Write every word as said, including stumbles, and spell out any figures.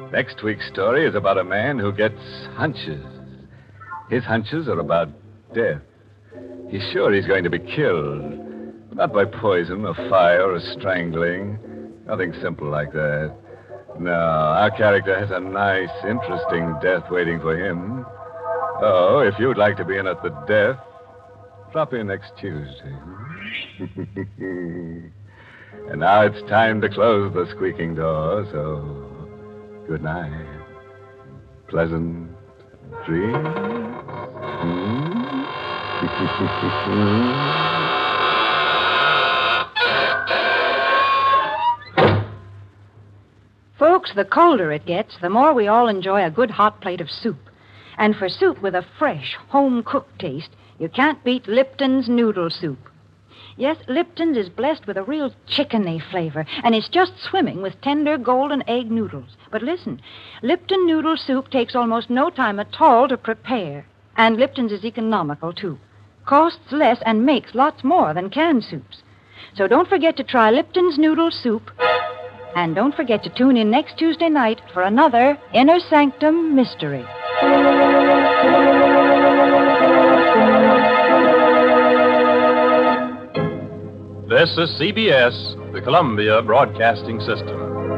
Next week's story is about a man who gets hunches. His hunches are about death. He's sure he's going to be killed. Not by poison or fire or strangling. Nothing simple like that. No, our character has a nice, interesting death waiting for him. Oh, if you'd like to be in at the death, drop in next Tuesday. And now it's time to close the squeaking door, so good night. Pleasant dreams. Folks, the colder it gets, the more we all enjoy a good hot plate of soup. And for soup with a fresh, home-cooked taste, you can't beat Lipton's noodle soup. Yes, Lipton's is blessed with a real chickeny flavor, and it's just swimming with tender golden egg noodles. But listen, Lipton noodle soup takes almost no time at all to prepare. And Lipton's is economical, too. Costs less and makes lots more than canned soups. So don't forget to try Lipton's noodle soup. And don't forget to tune in next Tuesday night for another Inner Sanctum Mystery. This is C B S, the Columbia Broadcasting System.